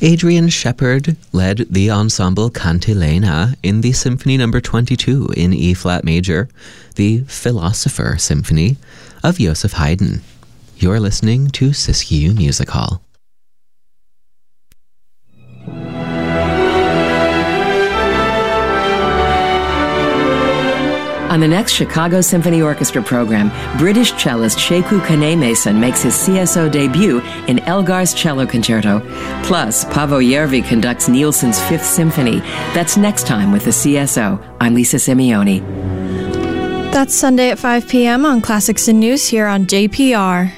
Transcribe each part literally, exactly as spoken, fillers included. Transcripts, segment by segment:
Adrian Shepard led the ensemble Cantilena in the Symphony Number twenty-two in E-flat major, the Philosopher Symphony of Joseph Haydn. You're listening to Siskiyou Music Hall. On the next Chicago Symphony Orchestra program, British cellist Sekou Kane-Mason makes his C S O debut in Elgar's Cello Concerto. Plus, Paavo Järvi conducts Nielsen's Fifth Symphony. That's next time with the C S O. I'm Lisa Simeoni. That's Sunday at five p.m. on Classics and News here on J P R.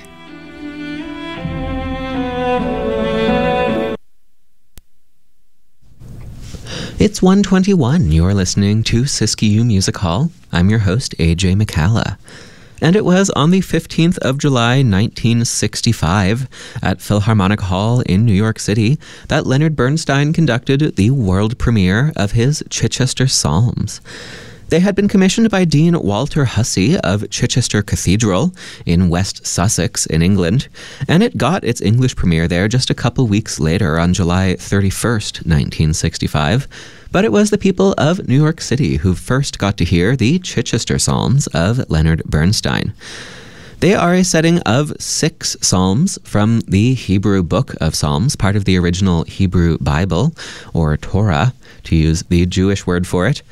It's one twenty-one. You're listening to Siskiyou Music Hall. I'm your host, A J McCalla. And it was on the fifteenth of July, nineteen sixty-five, at Philharmonic Hall in New York City, that Leonard Bernstein conducted the world premiere of his Chichester Psalms. They had been commissioned by Dean Walter Hussey of Chichester Cathedral in West Sussex in England, and it got its English premiere there just a couple weeks later on July thirty-first, nineteen sixty-five. But it was the people of New York City who first got to hear the Chichester Psalms of Leonard Bernstein. They are a setting of six psalms from the Hebrew Book of Psalms, part of the original Hebrew Bible, or Torah, to use the Jewish word for it.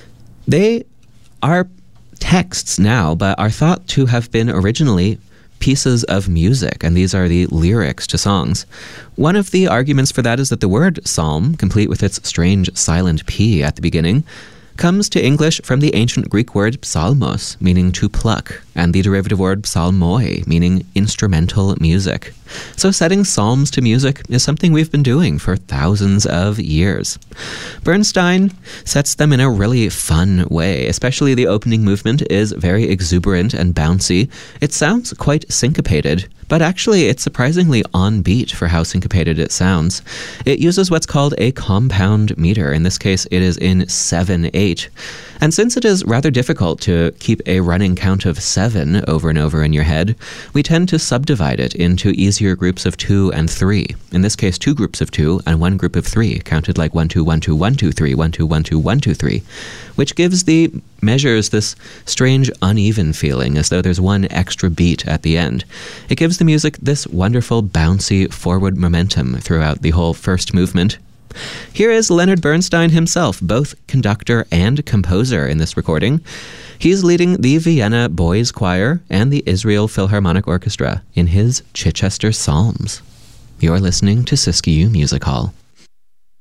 They are texts now, but are thought to have been originally pieces of music, and these are the lyrics to songs. One of the arguments for that is that the word psalm, complete with its strange silent P at the beginning, comes to English from the ancient Greek word psalmos, meaning to pluck, and the derivative word psalmoi, meaning instrumental music. So setting psalms to music is something we've been doing for thousands of years. Bernstein sets them in a really fun way, especially the opening movement is very exuberant and bouncy. It sounds quite syncopated, but actually it's surprisingly on beat for how syncopated it sounds. It uses what's called a compound meter. In this case, it is in seven eight. And since it is rather difficult to keep a running count of seven over and over in your head, we tend to subdivide it into easier groups of two and three. In this case, two groups of two and one group of three, counted like one, two, one, two, one, two, three, one, two, one, two, one, two, three, which gives the measures this strange uneven feeling, as though there's one extra beat at the end. It gives the music this wonderful, bouncy, forward momentum throughout the whole first movement. Here is Leonard Bernstein himself, both conductor and composer in this recording. He's leading the Vienna Boys Choir and the Israel Philharmonic Orchestra in his Chichester Psalms. You're listening to Siskiyou Music Hall.